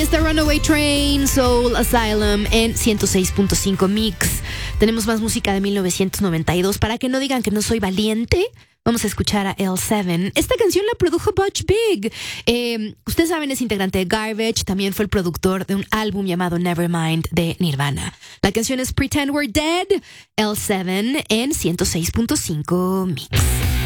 está Runaway Train, Soul Asylum en 106.5 Mix. Tenemos más música de 1992. Para que no digan que no soy valiente, vamos a escuchar a L7. Esta canción la produjo Butch Vig. Ustedes saben, es integrante de Garbage. También fue el productor de un álbum llamado Nevermind de Nirvana. La canción es Pretend We're Dead. L7 en 106.5 Mix.